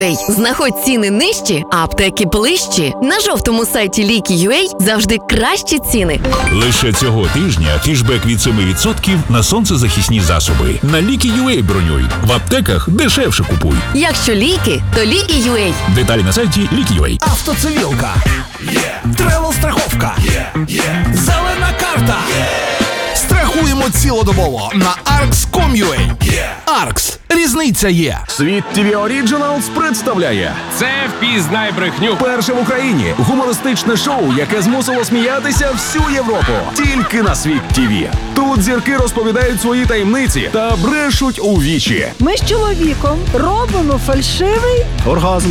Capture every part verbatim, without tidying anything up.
Знаходь ціни нижчі, а аптеки ближчі. На жовтому сайті Ліки.ua завжди кращі ціни. Лише цього тижня кешбек від семи відсотків на сонцезахисні засоби. На Ліки.ua бронюй. В аптеках дешевше купуй. Якщо ліки, то Ліки.ua. Деталі на сайті Ліки.ua. Автоцивілка. Yeah. Тревел-страховка. Yeah. Yeah. Зелена карта. Yeah. Страхуємо цілодобово на аркс крапка ком крапка ю а. Yeah. Аркс. Різниця є. Світ ТІВІ Originals представляє Це «Впізнай брехню». перше в Україні гумористичне шоу, яке змусило сміятися всю Європу. Тільки на Світ ТІВІ. Тут зірки розповідають свої таємниці та брешуть у вічі. Ми з чоловіком робимо фальшивий Оргазм.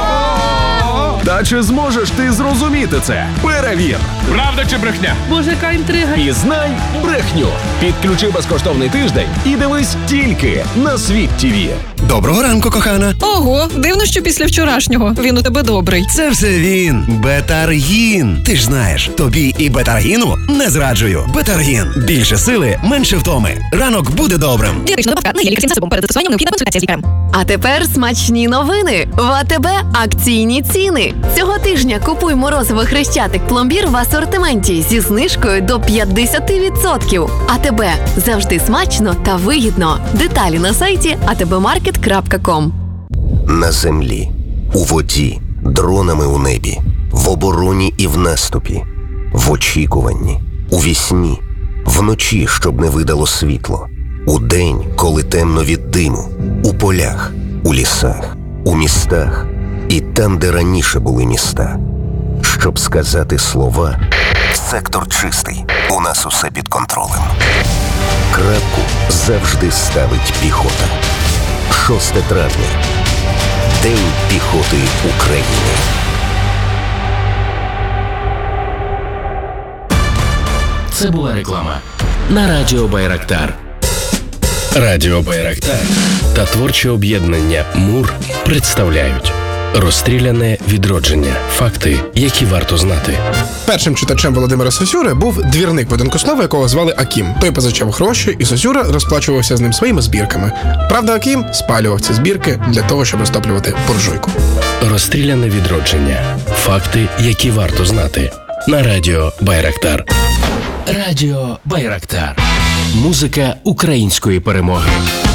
Та чи зможеш ти зрозуміти це? Перевір. Правда чи брехня? Боже, яка інтрига. Пізнай брехню. Підключи безкоштовний тиждень і дивись тільки на Світ ТІВІ. Доброго ранку, кохана. Ого, дивно, що після вчорашнього він у тебе добрий. Це все він. Бетаргін. Ти ж знаєш, тобі і бетаргіну не зраджую. Бетаргін. Більше сили, менше втоми. Ранок буде добрим. Дієтична добавка не є лікарським засобом. Перед застосуванням необхідна консультація з лікарем. А тепер смачні новини. В АТБ акційні ціни. Цього тижня купуй морозиво Хрещатик пломбір в асортименті зі знижкою до п'ятдесят відсотків. АТБ. Завжди смачно та вигідно. Деталі на сайті а те бе маркет крапка ком. На землі, у воді, дронами у небі, в обороні і в наступі, в очікуванні, у вісні, вночі, щоб не видало світло, удень, коли темно від диму, у полях, у лісах, у містах і там, де раніше були міста. Щоб сказати слова «Сектор чистий, у нас усе під контролем». Крапку завжди ставить піхота. шосте травня. День піхоти України. Це була реклама на Радіо Байрактар. Радіо Байрактар та творче об'єднання «Мур» представляють «Розстріляне відродження. Факти, які варто знати». Першим читачем Володимира Сосюри був двірник Будинкослава, якого звали Акім. Той позичав гроші, і Сосюра розплачувався з ним своїми збірками. Правда, Акім спалював ці збірки для того, щоб розтоплювати буржуйку. «Розстріляне відродження. Факти, які варто знати». На Радіо Байрактар. Радіо Байрактар. Музика української перемоги.